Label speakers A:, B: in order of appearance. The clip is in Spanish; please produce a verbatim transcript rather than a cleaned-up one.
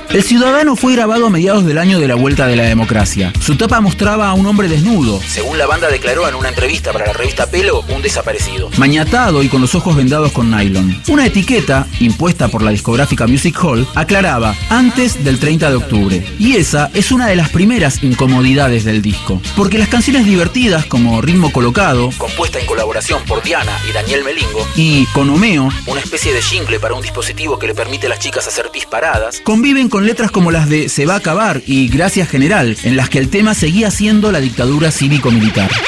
A: El Ciudadano fue grabado a mediados del año de la vuelta de la democracia. Su tapa mostraba a un hombre desnudo, según la banda declaró en una entrevista para la revista Pelo, un desaparecido, mañatado y con los ojos vendados con nylon. Una etiqueta, impuesta por la discográfica Music Hall, aclaraba antes del treinta de octubre. Y esa es una de las primeras incomodidades del disco, porque las canciones divertidas como Ritmo Colocado, compuesta en colaboración por Diana y Daniel Melingo, y Conomeo, una especie de jingle para un dispositivo que le permite a las chicas hacer pis paradas, conviven con letras como las de Se va a acabar y Gracias General, en las que el tema seguía siendo la dictadura cívico-militar.